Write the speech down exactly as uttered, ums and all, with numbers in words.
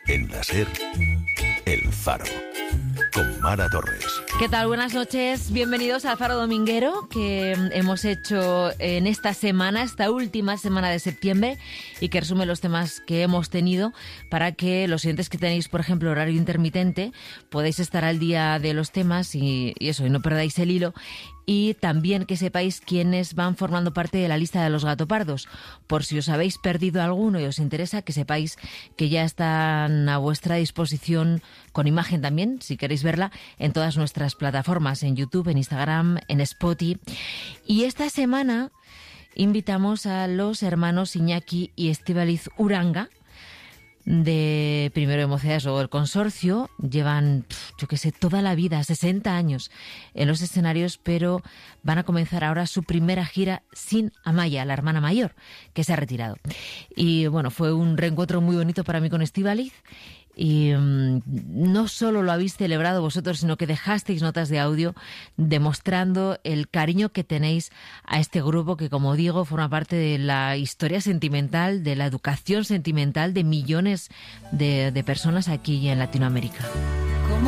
En la SER, El Faro, con Mara Torres. ¿Qué tal? Buenas noches. Bienvenidos al Faro Dominguero que hemos hecho en esta semana, esta última semana de septiembre, y que resume los temas que hemos tenido para que los oyentes que tenéis, por ejemplo, horario intermitente, podáis estar al día de los temas y, y eso, y no perdáis el hilo. Y también que sepáis quiénes van formando parte de la lista de los gatopardos. Por si os habéis perdido alguno y os interesa, que sepáis que ya están a vuestra disposición, con imagen también, si queréis verla, en todas nuestras plataformas, en YouTube, en Instagram, en Spotify. Y esta semana invitamos a los hermanos Iñaki y Estíbaliz Uranga, de Primero de Mocedades, luego el Consorcio. Llevan, yo qué sé, toda la vida, sesenta años en los escenarios, pero van a comenzar ahora su primera gira sin Amaya, la hermana mayor, que se ha retirado. Y bueno, fue un reencuentro muy bonito para mí con Estíbaliz. Y um, no solo lo habéis celebrado vosotros, sino que dejasteis notas de audio demostrando el cariño que tenéis a este grupo que, como digo, forma parte de la historia sentimental, de la educación sentimental de millones de, de personas aquí en Latinoamérica.